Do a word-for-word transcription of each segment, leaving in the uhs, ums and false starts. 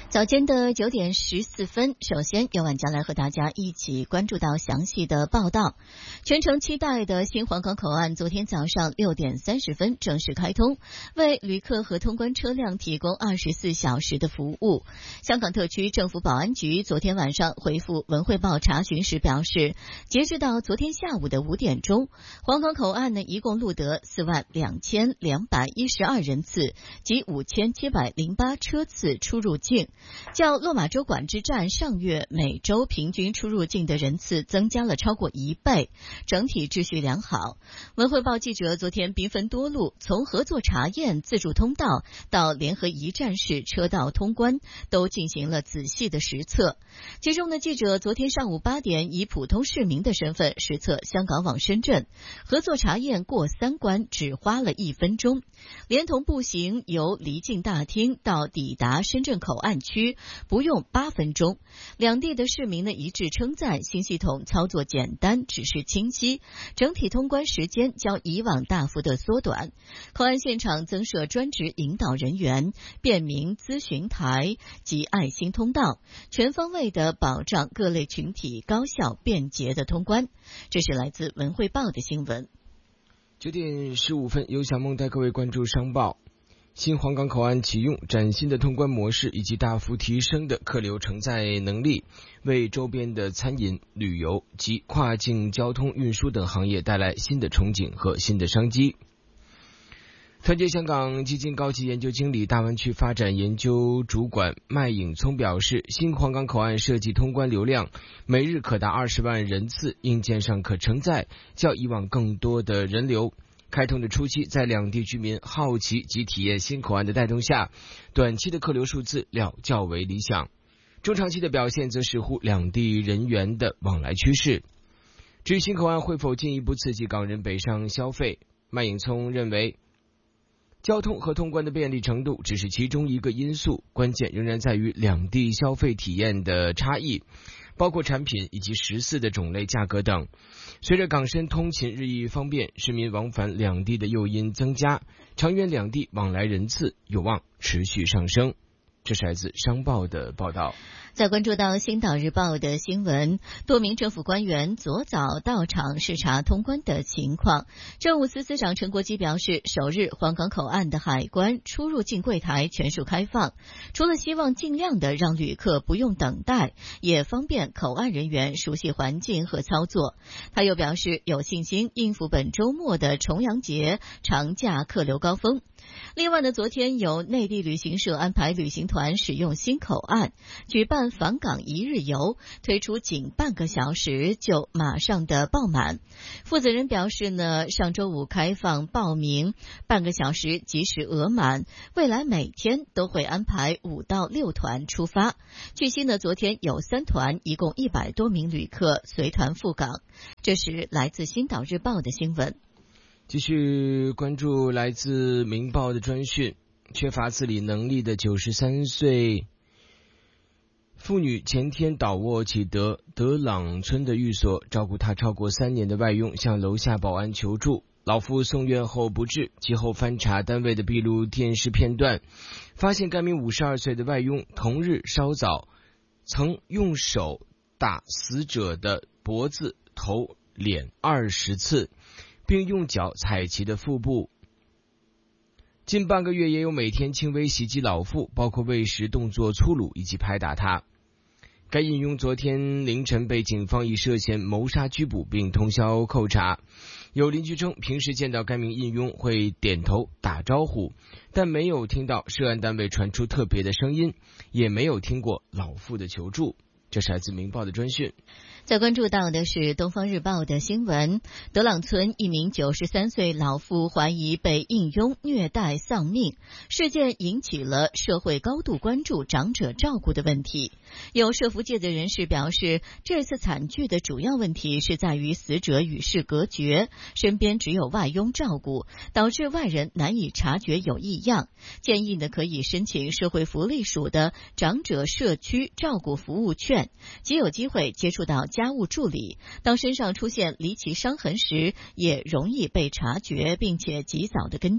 早间的九点十四分，首先由晚将来和大家一起关注到详细的报道。全程期待的新皇岗口岸昨天早上六点三十分正式开通，为旅客和通关车辆提供二十四小时的服务。香港特区政府保安局昨天晚上回复文汇报查询时表示，截至到昨天下午的五点钟，皇岗口岸呢一共录得四万两千两百一十二人次及五千七百零八车次出入境。较落马洲管制站上月每周平均出入境的人次增加了超过一倍，整体秩序良好。文汇报记者昨天兵分多路，从合作查验自助通道到联合一站式车道通关，都进行了仔细的实测。其中的记者昨天上午八点以普通市民的身份实测香港往深圳，合作查验过三关只花了一分钟，连同步行由离境大厅到抵达深圳口岸区不用八分钟。两地的市民呢一致称赞新系统操作简单，指示清晰，整体通关时间较以往大幅的缩短。口岸现场增设专职引导人员、便民咨询台及爱心通道，全方位的保障各类群体高效便捷的通关。这是来自文汇报的新闻。 九点十五分，由小梦带各位关注商报。新皇岗口岸启用崭新的通关模式以及大幅提升的客流承载能力，为周边的餐饮、旅游及跨境交通运输等行业带来新的憧憬和新的商机。团结香港基金高级研究经理、大湾区发展研究主管麦颖聪表示，新皇岗口岸设计通关流量每日可达二十万人次，硬件上可承载较以往更多的人流。开通的初期，在两地居民好奇及体验新口岸的带动下，短期的客流数字料较为理想。中长期的表现则视乎两地人员的往来趋势。至于新口岸会否进一步刺激港人北上消费，麦颖聪认为，交通和通关的便利程度只是其中一个因素，关键仍然在于两地消费体验的差异，包括产品以及食肆的种类、价格等。随着港深通勤日益方便，市民往返两地的诱因增加，长远两地往来人次有望持续上升。这是来自商报的报道。 再关注到星岛日报的新闻，多名政府官员昨早到场视察通关的情况。政务司司长陈国基表示，首日皇岗口岸的海关出入境柜台全数开放，除了希望尽量的让旅客不用等待，也方便口岸人员熟悉环境和操作。他又表示，有信心应付本周末的重阳节长假客流高峰。另外呢，昨天有内地旅行社安排旅行团使用新口岸举办访港一日游，推出仅半个小时就马上的爆满。负责人表示呢，上周五开放报名，半个小时即时额满，未来每天都会安排五到六团出发。据悉呢，昨天有三团，一共一百多名旅客随团赴港。这是来自星岛日报的新闻。 继续关注来自明报的专讯，缺乏自理能力的九十三岁妇女前天倒卧启德德朗村的寓所，照顾她超过三年的外佣向楼下保安求助，老妇送院后不治，其后翻查单位的闭路电视片段，发现该名五十二岁的外佣同日稍早曾用手打死者的脖子、头、脸二十次，并用脚踩其的腹部。近半个月也有每天轻微袭击老妇，包括喂食动作粗鲁以及拍打她。该印佣昨天凌晨被警方以涉嫌谋杀拘捕并通宵扣查。有邻居称，平时见到该名印佣会点头打招呼，但没有听到涉案单位传出特别的声音，也没有听过老妇的求助。这是来自明报的专讯。 再关注到的是东方日报的新闻，德朗村一名九十三岁老妇怀疑被印佣虐待丧命，事件引起了社会高度关注长者照顾的问题。有社福界的人士表示，这次惨剧的主要问题是在于死者与世隔绝，身边只有外佣照顾，导致外人难以察觉有异样。建议呢，可以申请社会福利署的长者社区照顾服务券，即有机会接触到家务助理，当身上出现离奇伤痕时，也容易被察觉，并且及早的跟进。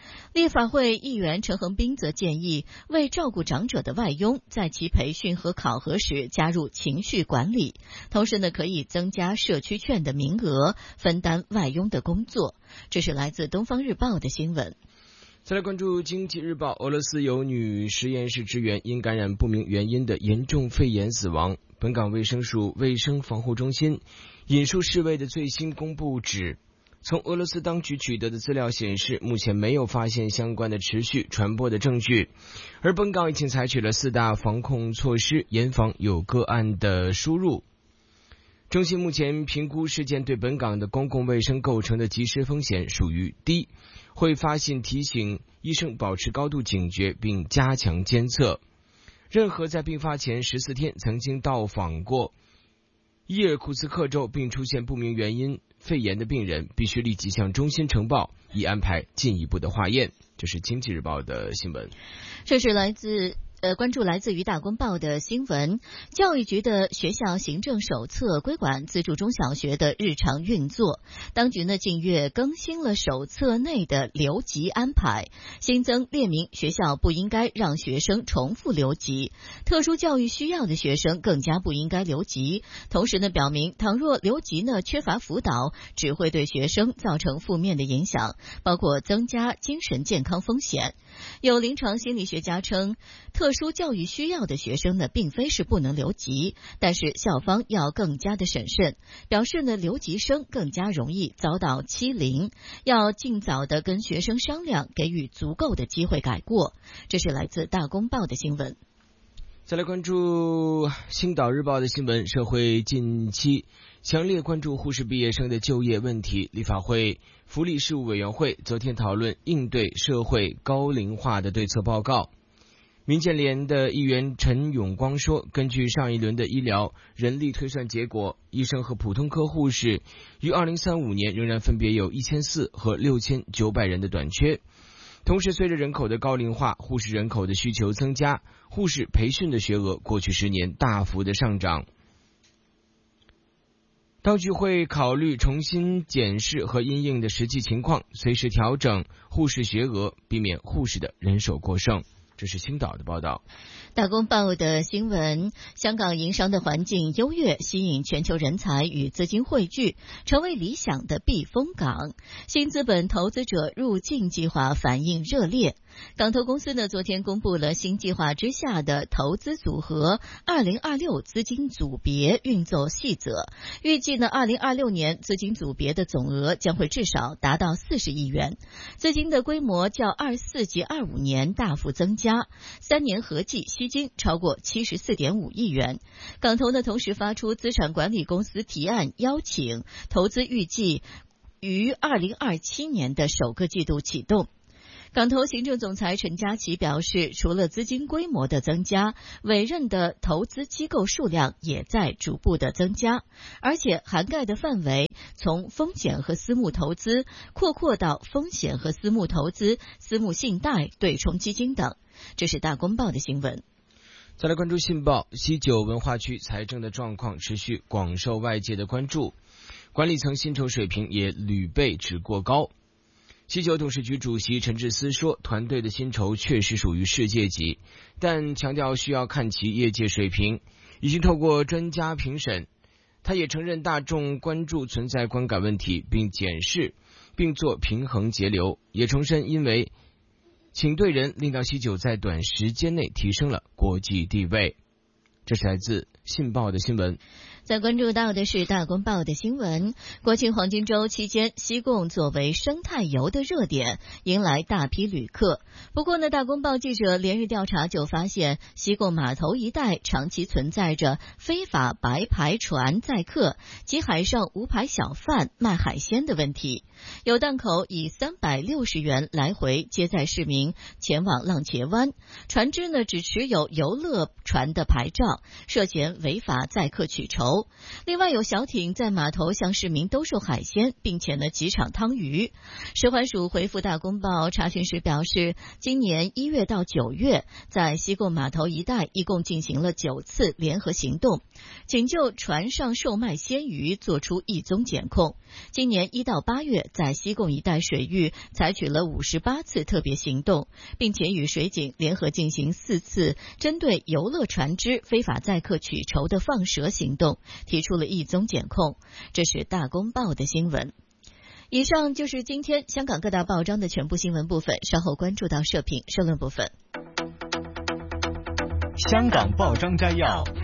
立法会议员陈恒斌则建议，为照顾长者的外佣，在其培训和考核时加入情绪管理，同时呢，可以增加社区券的名额，分担外佣的工作。这是来自《东方日报》的新闻。 再来关注《经济日报》，俄罗斯有女实验室职员因感染不明原因的严重肺炎死亡。本港卫生署卫生防护中心引述世卫的最新公布指，从俄罗斯当局取得的资料显示，目前没有发现相关的持续传播的证据，而本港已经采取了四大防控措施，严防有个案的输入。中心目前评估事件对本港的公共卫生构成的及时风险属于低，会发信提醒医生保持高度警觉并加强监测。任何在病发前十四天曾经到访过伊尔库茨克州并出现不明原因肺炎的病人，必须立即向中心呈报，以安排进一步的化验。这是经济日报的新闻。 这是来自呃，关注来自于大公报的新闻，教育局的学校行政手册规管资助中小学的日常运作。当局呢近月更新了手册内的留级安排，新增列明学校不应该让学生重复留级，特殊教育需要的学生更加不应该留级。同时呢表明，倘若留级呢缺乏辅导，只会对学生造成负面的影响，包括增加精神健康风险。有临床心理学家称，特殊教育需要的学生呢，并非是不能留级，但是校方要更加的审慎，表示呢，留级生更加容易遭到欺凌，要尽早的跟学生商量，给予足够的机会改过。这是来自大公报的新闻。 再来关注星岛日报的新闻，社会近期强烈关注护士毕业生的就业问题。立法会福利事务委员会昨天讨论应对社会高龄化的对策报告。民建联的议员陈永光说，根据上一轮的医疗人力推算结果，医生和普通科护士于二零三五年仍然分别有一千四百和六千九百人的短缺。同时，随着人口的高龄化，护士人口的需求增加，护士培训的学额过去十年大幅的上涨。当局会考虑重新检视和因应的实际情况，随时调整护士学额，避免护士的人手过剩。这是青岛的报道。 大公报的新闻，香港营商的环境优越，吸引全球人才与资金汇聚，成为理想的避风港。新资本投资者入境计划反应热烈。港投公司呢，昨天公布了新计划之下的投资组合二零二六资金组别运作细则，预计呢二零二六年资金组别的总额将会至少达到四十亿元，资金的规模较二四及二五年大幅增加，三年合计吸金超过七十四点五亿元。港投呢同时发出资产管理公司提案邀请，投资预计于二零二七年的首个季度启动。港投行政总裁陈家琪表示，除了资金规模的增加，委任的投资机构数量也在逐步的增加，而且涵盖的范围从风险和私募投资扩扩到风险和私募投资、私募信贷、对冲基金等。这是大公报的新闻。 再来关注信报，西九文化区财政的状况持续广受外界的关注，管理层薪酬水平也屡被指过高。西九董事局主席陈智思说，团队的薪酬确实属于世界级，但强调需要看其业界水平，已经透过专家评审。他也承认大众关注存在观感问题，并检视并做平衡节流，也重申因为请对人令到西九在短时间内提升了国际地位。这是来自信报的新闻。 在关注到的是大公报的新闻，国庆黄金周期间，西贡作为生态游的热点，迎来大批旅客。不过呢，大公报记者连日调查就发现，西贡码头一带长期存在着非法白牌船载客及海上无牌小贩卖海鲜的问题。有档口以三百六十元来回接载市民前往浪茄湾，船只呢只持有游乐船的牌照，涉嫌违法载客取酬。 头。另外有小艇在码头向市民兜售海鲜，并且呢几场汤鱼。食环署回复大公报查询时表示，今年一月到九月，在西贡码头一带一共进行了九次联合行动，仅就船上售卖鲜鱼作出一宗检控。今年一到八月，在西贡一带水域采取了五十八次特别行动，并且与水警联合进行四次针对游乐船只非法载客取酬的放蛇行动，提出了一宗检控。这是大公报的新闻。以上就是今天香港各大报章的全部新闻部分，稍后关注到社评社论部分。 香港报章摘要。